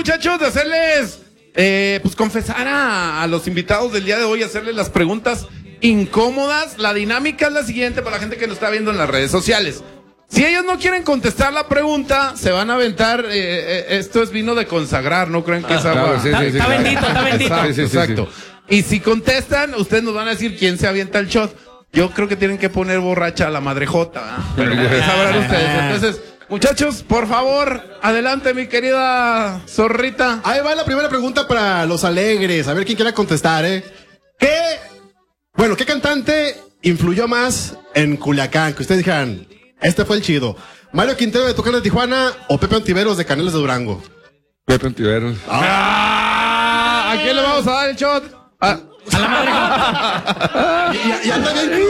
muchachos, de hacerles, pues confesar a los invitados del día de hoy, hacerles las preguntas incómodas. La dinámica es la siguiente para la gente que nos está viendo en las redes sociales. Si ellos no quieren contestar la pregunta, se van a aventar, esto es vino de consagrar, no creen que es agua. Claro, sí, Está bendito, está bendito. Exacto. Y si contestan, ustedes nos van a decir quién se avienta el shot. Yo creo que tienen que poner borracha a la madrejota, ¿eh? Pero sabrán ustedes. Entonces, muchachos, por favor, adelante, mi querida zorrita. Ahí va la primera pregunta para los alegres. A ver quién quiera contestar, ¿qué cantante influyó más en Culiacán? Que ustedes dijeran, este fue el chido. ¿Mario Quintero de Tucán de Tijuana o Pepe Ontiveros de Canelas de Durango? Pepe Ontiveros. ¿A quién le vamos a dar el shot? A la madre. Ya anda bien.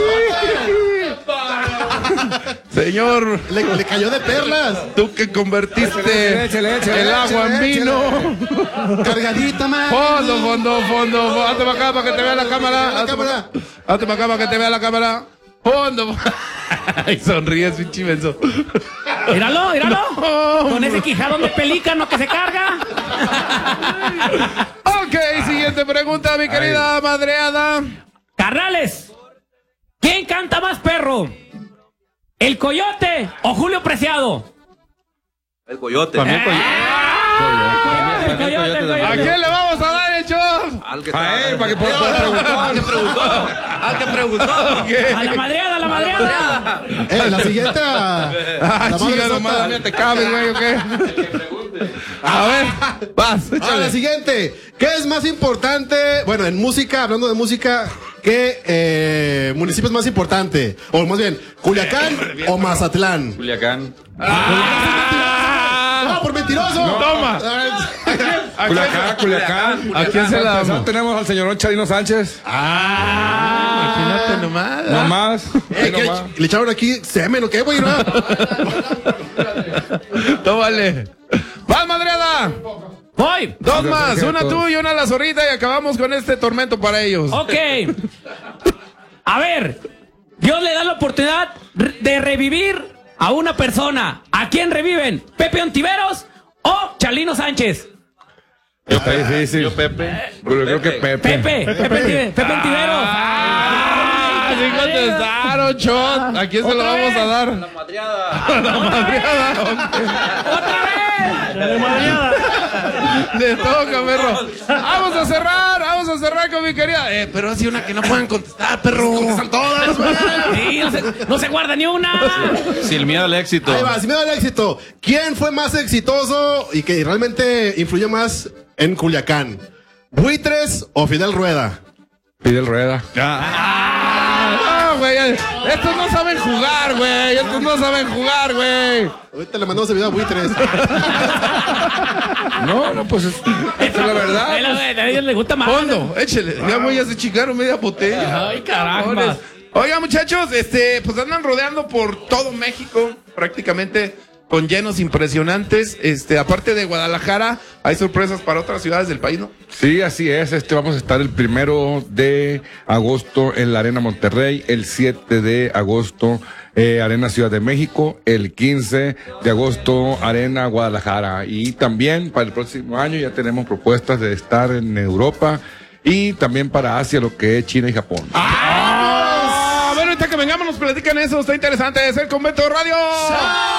Señor, Le cayó de perlas. tú que convertiste Échale, el agua en vino. Cargadita, man. Fondo. Hazte para acá para que te vea la cámara. Hazte para acá para que te vea la cámara. Fondo. Ay, sonríes, pinche menso. Míralo. Con ese quijadón de pelícano que se carga. Ok, siguiente pregunta, mi querida madreada. Carnales, ¿quién canta más perro? ¿El Coyote o Julio Preciado? El Coyote. El Coyote. ¿A quién le vamos a dar el shot? Al que A él, para que pueda preguntar. Al que preguntó. A la madreada. La siguiente. Ah, chica, nomás mía te cabe, güey, ¿o qué? A ver, vas, La échale. siguiente. ¿Qué es más importante? Bueno, en música, hablando de música, ¿qué municipio es más importante? O más bien, ¿Culiacán o Mazatlán? Culiacán. ¡No, por mentiroso! Toma. Culiacán. ¿A quién se la damos? Tenemos al señor Chalino Sánchez. Imagínate nomás. No más. ¿Qué? ¿Le echaron aquí semen o qué, güey? ¿No? Tómale. ¡Vas, madreada! Voy. Dos más, una tú y una la zorrita y acabamos con este tormento para ellos. Ok. A ver, Dios le da la oportunidad de revivir a una persona. ¿A quién reviven? ¿Pepe Ontiveros o Chalino Sánchez? Está difícil. Yo, Pepe. Pero yo creo que Pepe. Pepe Ontiveros. Sí contestaron, shot. ¿A quién se lo vamos a dar? La madreada. La madreada. ¡Otra vez! Le toca, perro. Vamos a cerrar con mi querida. Pero así una que no puedan contestar, perro. Contestan todas, güey. Sí, no se guarda ni una. Sin miedo al éxito. Ahí va, sin miedo al éxito. ¿Quién fue más exitoso y que realmente influyó más en Culiacán? ¿Buitres o Fidel Rueda? Fidel Rueda. No, güey. Estos no saben jugar, güey. Ahorita le mandamos el video a Buitres. No, pues esa es la verdad. A ellos les gusta más. Fondo, échele. Ya voy a chingaron media botella. Ay, caramba. Oiga, muchachos, pues andan rodeando por todo México, prácticamente con llenos impresionantes. Aparte de Guadalajara, hay sorpresas para otras ciudades del país, ¿no? Sí, así es. Vamos a estar el 1 de agosto en la Arena Monterrey, el 7 de agosto Arena Ciudad de México, el 15 de agosto Arena Guadalajara. Y también para el próximo año ya tenemos propuestas de estar en Europa y también para Asia, lo que es China y Japón. Bueno, ahorita que vengamos nos platican eso, está interesante. Es el Convento Radio.